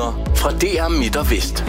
nyheder fra DR Midt og Vest.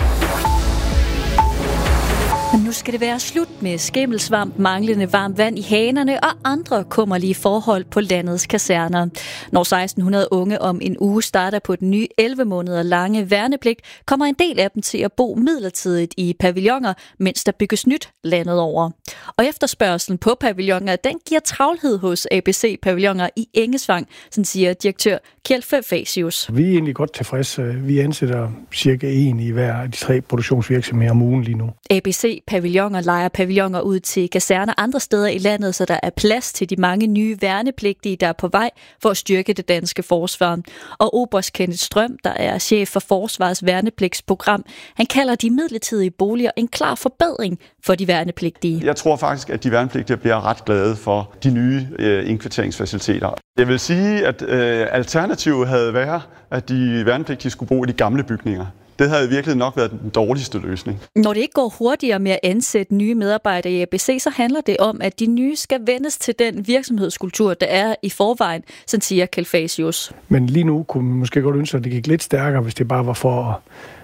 Nu skal det være slut med skimmelsvamp, manglende varmt vand i hanerne og andre kummerlige forhold på landets kaserner. Når 1600 unge om en uge starter på den nye 11 måneder lange værnepligt, kommer en del af dem til at bo midlertidigt i pavilloner, mens der bygges nyt landet over. Og efterspørgselen på pavilloner, den giver travlhed hos ABC Pavilloner i Engesvang, sådan siger direktør Kjeld Fafasius. Vi er egentlig godt tilfredse. Vi ansætter cirka 1 i hver af de 3 produktionsvirksomheder om ugen lige nu. ABC Pavilloner lejer pavilloner ud til kaserner andre steder i landet, så der er plads til de mange nye værnepligtige, der er på vej for at styrke det danske forsvar. Og oberst Kenneth Strøm, der er chef for Forsvarets værnepligtsprogram, han kalder de midlertidige boliger en klar forbedring for de værnepligtige. Jeg tror faktisk, at de værnepligtige bliver ret glade for de nye indkvarteringsfaciliteter. Jeg vil sige, at alternativet havde været, at de værnepligtige skulle bo i de gamle bygninger. Det havde virkelig nok været den dårligste løsning. Når det ikke går hurtigere med at ansætte nye medarbejdere i ABC, så handler det om, at de nye skal vendes til den virksomhedskultur, der er i forvejen, sådan siger Kjeld Fafasius. Men lige nu kunne man måske godt ønske, at det gik lidt stærkere, hvis det bare var for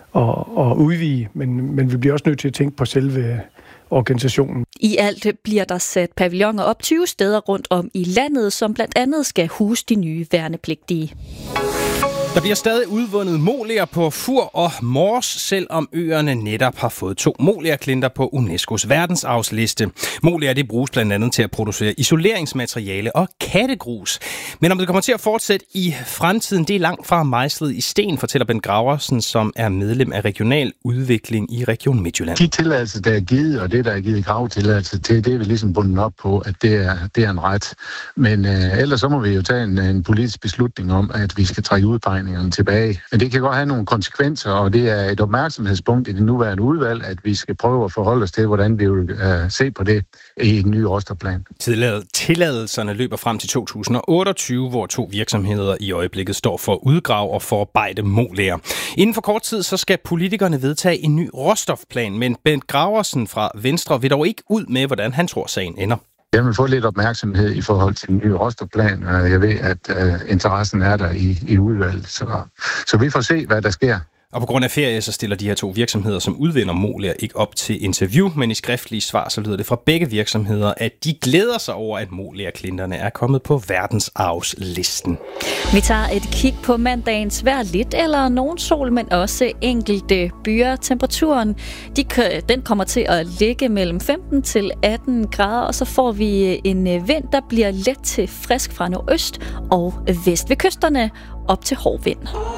at udvide. Men vi bliver også nødt til at tænke på selve organisationen. I alt bliver der sat pavilloner op 20 steder rundt om i landet, som blandt andet skal huse de nye værnepligtige. Der bliver stadig udvundet molier på Fur og Mors, selvom øerne netop har fået 2 molierklinter på UNESCO's verdensarvsliste. Molier, det bruges blandt andet til at producere isoleringsmateriale og kattegrus. Men om det kommer til at fortsætte i fremtiden, det er langt fra mejslet i sten, fortæller Bent Graversen, som er medlem af regional udvikling i Region Midtjylland. De tilladelser, der er givet, og det, der er givet gravetilladelse til, det er vi ligesom bundet op på, at det er en ret. Men ellers så må vi jo tage en politisk beslutning om, at vi skal trække udpegningen tilbage. Men det kan godt have nogle konsekvenser, og det er et opmærksomhedspunkt i det nuværende udvalg, at vi skal prøve at forholde os til, hvordan vi vil se på det i den nye råstofplan. Tilladelserne løber frem til 2028, hvor 2 virksomheder i øjeblikket står for at udgrave og forarbejde molier. Inden for kort tid, så skal politikerne vedtage en ny råstofplan, men Bent Graversen fra Venstre vil dog ikke ud med, hvordan han tror, sagen ender. Jeg vil få lidt opmærksomhed i forhold til den nye råstofplan, og jeg ved, at interessen er der i udvalget. Så vi får se, hvad der sker. Og på grund af ferie, så stiller de her 2 virksomheder, som udvinder molier, ikke op til interview, men i skriftlige svar, så lyder det fra begge virksomheder, at de glæder sig over, at molierklinterne er kommet på verdensarvslisten. Vi tager et kig på mandagens vejr, lidt eller nogen sol, men også enkelte byer. Temperaturen, den kommer til at ligge mellem 15 til 18 grader, og så får vi en vind, der bliver let til frisk fra nordøst og vest ved kysterne op til hård vind.